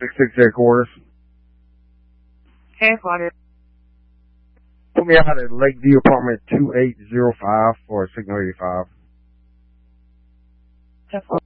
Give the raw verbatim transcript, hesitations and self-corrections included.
Six six headquarters. Headquarters. Put me out at Lakeview Apartment two eight zero five for Signal eighty-five. Headquarters.